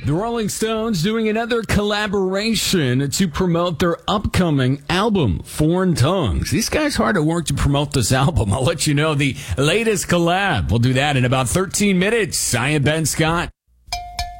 The Rolling Stones doing another collaboration to promote their upcoming album, Foreign Tongues. These guys hard at work to promote this album. I'll let you know the latest collab. We'll do that in about 13 minutes. I am Ben Scott.